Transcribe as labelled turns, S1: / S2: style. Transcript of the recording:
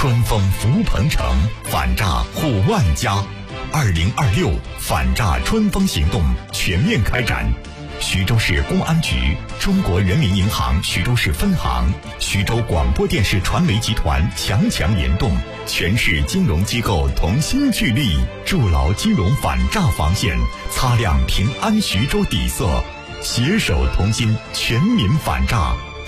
S1: 春风福鹏城，反诈护万家。2026反诈春风行动全面开展。徐州市公安局、中国人民银行徐州市分行、徐州广播电视传媒集团强联动，全市金融机构同心聚力，筑牢金融反诈防线，擦亮平安徐州底色，携手同心，全民反诈。